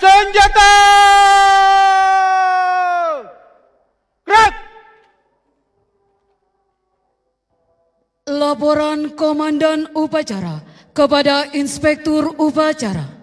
senjata. Gerak. Laporan Komandan Upacara kepada Inspektur Upacara.